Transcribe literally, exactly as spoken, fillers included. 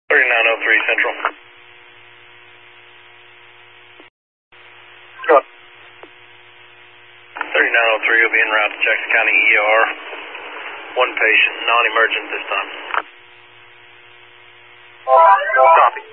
thirty-nine oh three Central. thirty-nine oh three will be en route to Jackson County E R. One patient, non-emergent this time. Copy.